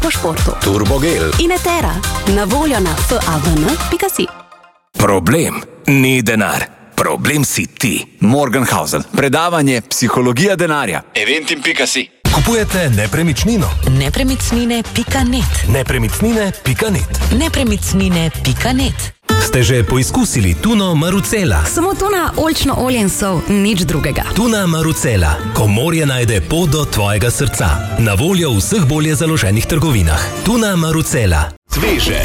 po športu. Turbogel In Etera, na voljo na favn.si. Problem ni denar. Problem si ti. Morgenhausen. Predavanje Psihologija denarja. Eventim.si. Kupujete nepremičnino? Nepremičnine.net. Nepremičnine.net. Nepremičnine.net. Ste že poizkusili tuno Marucela? Samo tuna, oljčno olje in sol, nič drugega. Tuna Marucela. Ko morje najde pot do tvojega srca. Na voljo v vseh bolje založenih trgovinah. Tuna Marucela. Sveže.